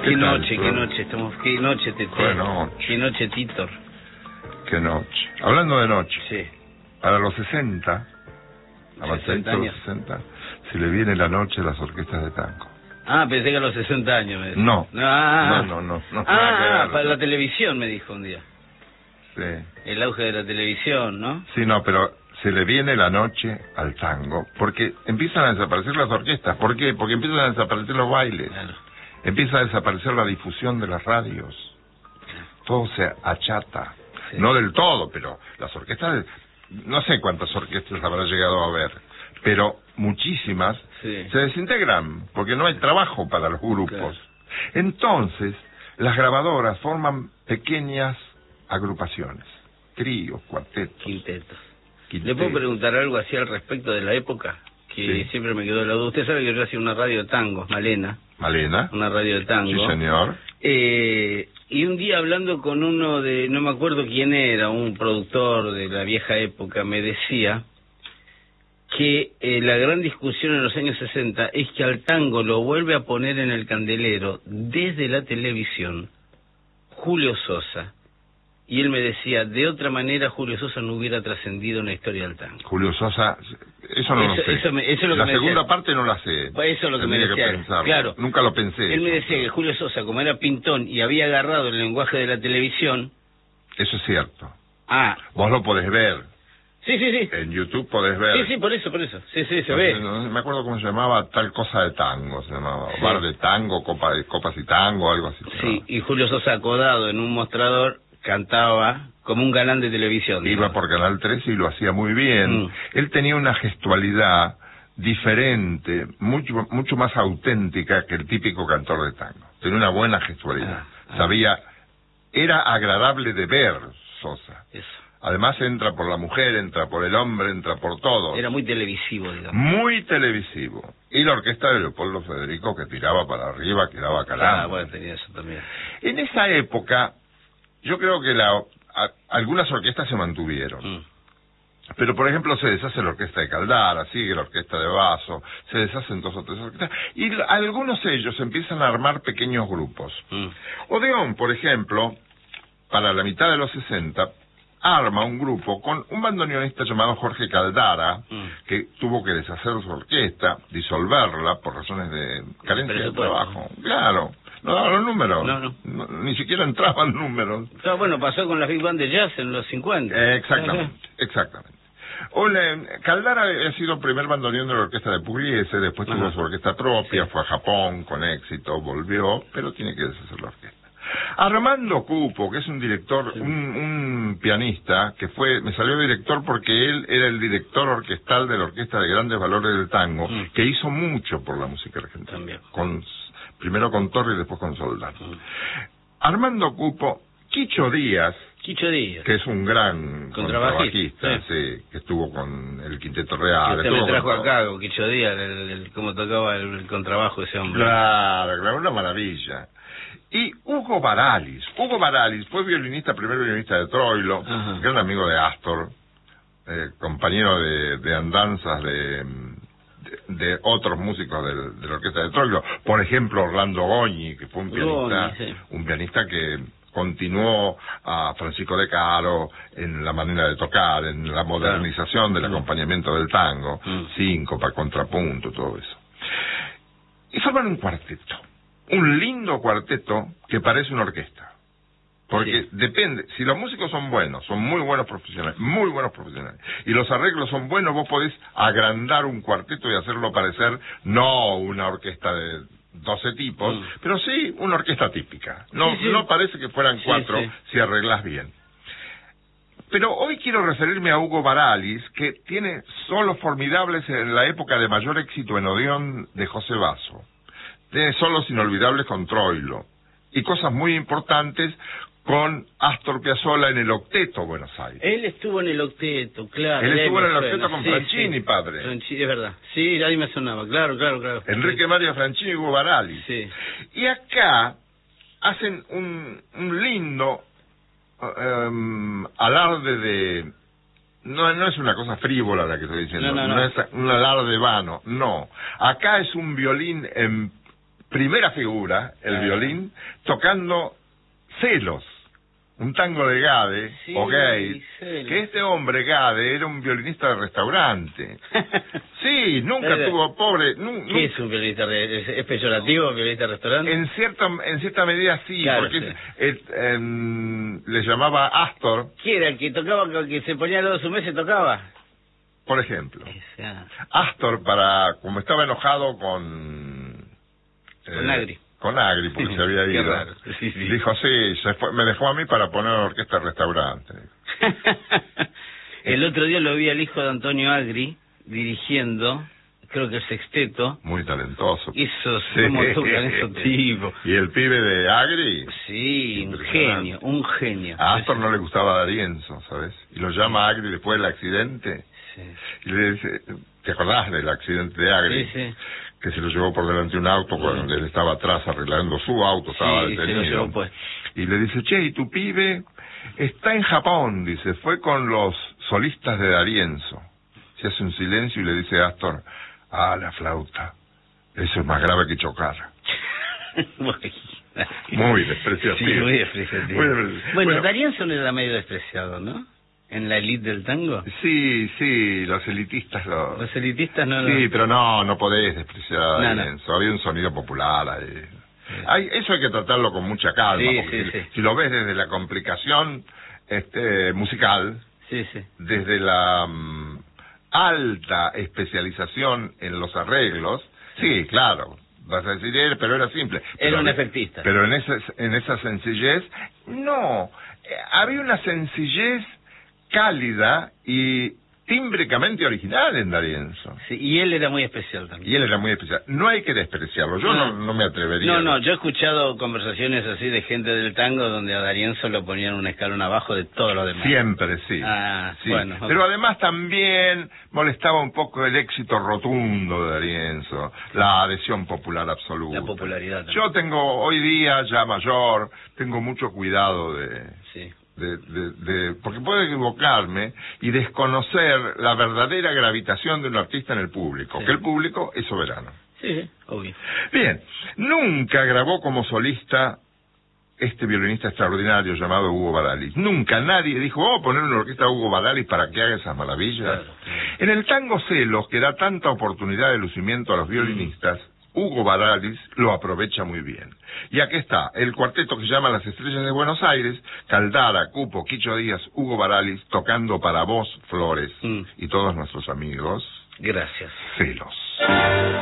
Qué noche, estamos, qué noche, Tete. Qué noche. Qué noche, Titor. Qué noche. Hablando de noche. Sí. Para los 60, a los 60 años. 60, se le viene la noche a las orquestas de tango. Ah, pensé que a los 60 años me decía. No. No, No. para la televisión me dijo un día. Sí. El auge de la televisión, ¿no? Sí, no, pero se le viene la noche al tango, porque empiezan a desaparecer las orquestas. ¿Por qué? Porque empiezan a desaparecer los bailes. Claro. Empieza a desaparecer la difusión de las radios. Todo se achata. Sí. No del todo, pero las orquestas, no sé cuántas orquestas habrá llegado a haber, pero muchísimas Sí. se desintegran, porque no hay trabajo para los grupos. Claro. Entonces, las grabadoras forman pequeñas agrupaciones, tríos, cuartetos. Quintetos. Quintetos. ¿Le puedo preguntar algo así al respecto de la época? Que Sí. siempre me quedó la duda. Usted sabe que yo hacía una radio de tango, Malena, Malena. una radio de tango. Sí, señor. Y un día hablando con uno de, no me acuerdo quién era, un productor de la vieja época, me decía que la gran discusión en los años 60 es que al tango lo vuelve a poner en el candelero desde la televisión Julio Sosa. Y él me decía, de otra manera Julio Sosa no hubiera trascendido en la historia del tango. Julio Sosa, eso no lo sé. Eso es lo que la me segunda decía. parte no la sé. Pues eso es lo que me Tendría decía. pensarlo. Claro. Nunca lo pensé. Él me eso, decía que pero Julio Sosa, como era pintón y había agarrado el lenguaje de la televisión... eso es cierto. Ah, Vos lo podés ver. sí. En YouTube podés ver. Sí, por eso. Sí, se No ve. sé, no me acuerdo cómo se llamaba, tal cosa de tango, se llamaba. Sí. Bar de tango, copas y tango, algo así. se Sí, llamaba. y Julio Sosa acodado en un mostrador cantaba como un galán de televisión. Iba digamos. por Canal 13 y lo hacía muy bien. Mm. Él tenía una gestualidad diferente, mucho más auténtica que el típico cantor de tango. Tenía una buena gestualidad. Sabía, era agradable de ver, Sosa. Eso. Además entra por la mujer, entra por el hombre, entra por todo. Era muy televisivo, digamos. Muy televisivo. Y la orquesta de Leopoldo Federico, que tiraba para arriba, que daba calando. Ah, bueno, tenía eso también. En esa época, yo creo que algunas orquestas se mantuvieron. Mm. Pero, por ejemplo, se deshace la orquesta de Caldara, sigue la orquesta de Basso, se deshacen 2 o 3 orquestas, y algunos de ellos empiezan a armar pequeños grupos. Mm. Odeón, por ejemplo, para la mitad de los 60, arma un grupo con un bandoneonista llamado Jorge Caldara, que tuvo que deshacer su orquesta, disolverla por razones de carencia de Presupuesto. trabajo. Claro, no daban los números. No. Ni siquiera entraban números. Claro, bueno, pasó con las Big Band de Jazz en los 50. Exactamente. Caldara había sido el primer bandoneón de la orquesta de Pugliese, después tuvo su orquesta propia, fue a Japón con éxito, volvió, pero tiene que deshacer la orquesta. Armando Cupo, que es un director, un pianista, que me salió director porque él era el director orquestal de la Orquesta de Grandes Valores del Tango, que hizo mucho por la música argentina. También. Primero con Torri y después con Soldán. Armando Cupo, Quicho Díaz, que es un gran contrabajista, sí, que estuvo con el Quinteto Real. Que usted me trajo acá con Quicho Díaz, cómo tocaba el contrabajo ese hombre. Claro, una maravilla. Y Hugo Baralis fue primer violinista de Troilo, gran amigo de Astor, compañero de andanzas de otros músicos de la orquesta de Troilo, por ejemplo Orlando Goñi, que fue un pianista que continuó a Francisco De Caro en la manera de tocar, en la modernización del acompañamiento del tango, síncopa, contrapunto, todo eso. Y forman un cuarteto. Un lindo cuarteto que parece una orquesta. Porque depende, si los músicos son buenos, son muy buenos profesionales, y los arreglos son buenos, vos podés agrandar un cuarteto y hacerlo parecer no una orquesta de 12 tipos, pero sí una orquesta típica. No parece que fueran 4 si arreglás bien. Pero hoy quiero referirme a Hugo Baralis, que tiene solos formidables en la época de mayor éxito en Odeón de José Basso. Tiene solos inolvidables con Troilo. Y cosas muy importantes con Astor Piazzolla en el Octeto Buenos Aires. Él estuvo en el Octeto, claro. Él estuvo en el Octeto con Franchini, padre. Franchini, es verdad. Sí, ahí me sonaba, claro. Enrique Mario Franchini y Hugo Baralis. Sí. Y acá hacen un lindo alarde de... No es una cosa frívola la que estoy diciendo, no es un alarde vano, no. Acá es un violín en primera figura, el violín, tocando Celos, un tango de Gade, o Gade, que este hombre, Gade, era un violinista de restaurante. Sí, nunca tuvo, pobre... ¿Qué es un violinista? ¿Es peyorativo, violinista de restaurante? En cierta medida sí, claro, porque le llamaba Astor. ¿Quién era el que tocaba, que se ponía al lado de su mesa y tocaba? Por ejemplo, Astor, como estaba enojado con Agri. Con Agri, porque se había ido. Raro. Sí. Dijo, me dejó a mí para poner una orquesta de restaurante. El otro día lo vi al hijo de Antonio Agri dirigiendo, creo que el sexteto. Muy talentoso. ¿Cómo tocan esos tipos? ¿Y el pibe de Agri? Sí, un genio. A Astor no le gustaba D'Arienzo, ¿sabes? Y lo llama Agri después del accidente. Sí. Y le dice, ¿te acordás del accidente de Agri? Sí. Que se lo llevó por delante un auto cuando él estaba atrás arreglando su auto, estaba detenido. Se lo llevó, pues. Y le dice, che, ¿y tu pibe? Está en Japón, dice, fue con los solistas de D'Arienzo. Se hace un silencio y le dice a Astor, la flauta, eso es más grave que chocar. Muy despreciativo. Sí, muy despreciativo. Bueno, D'Arienzo no era medio despreciado, ¿no? ¿En la élite del tango? Sí, los elitistas Los elitistas no... Sí, pero no podés despreciar a D'Arienzo. Había un sonido popular ahí. Sí. Eso hay que tratarlo con mucha calma, porque si lo ves desde la complicación musical, desde la alta especialización en los arreglos, sí, claro, vas a decir, pero era simple. Era un efectista. Pero en esa sencillez, no, había una sencillez cálida y tímbricamente original en D'Arienzo. Sí, y él era muy especial también. No hay que despreciarlo, yo no me atrevería. No, yo he escuchado conversaciones así de gente del tango donde a D'Arienzo lo ponían un escalón abajo de todo lo demás. Siempre, sí. Sí. Bueno. Pero además también molestaba un poco el éxito rotundo de D'Arienzo, la adhesión popular absoluta. La popularidad también. Yo tengo, hoy día, ya mayor, tengo mucho cuidado porque puedo equivocarme y desconocer la verdadera gravitación de un artista en el público, que el público es soberano. Sí, obvio. Bien, nunca grabó como solista este violinista extraordinario llamado Hugo Baralis. Nunca nadie dijo, poner una orquesta a Hugo Baralis para que haga esas maravillas. Claro. En el tango Celos, que da tanta oportunidad de lucimiento a los violinistas, Hugo Baralis lo aprovecha muy bien. Y aquí está, el cuarteto que se llama Las Estrellas de Buenos Aires, Caldara, Cupo, Quicho Díaz, Hugo Baralis, tocando para vos, Flores, y todos nuestros amigos. Gracias. Celos.